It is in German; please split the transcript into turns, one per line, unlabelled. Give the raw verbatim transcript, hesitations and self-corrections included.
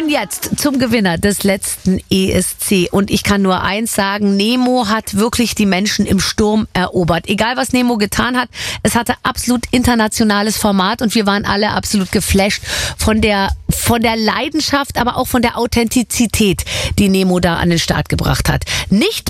jetzt zum Gewinner des letzten E S C. Und ich kann nur eins sagen, Nemo hat wirklich die Menschen im Sturm erobert. Egal, was Nemo getan hat, es hatte absolut internationales Format und wir waren alle absolut geflasht von der, von der Leidenschaft, aber auch von der Authentizität, die Nemo da an den Start gebracht hat. Nicht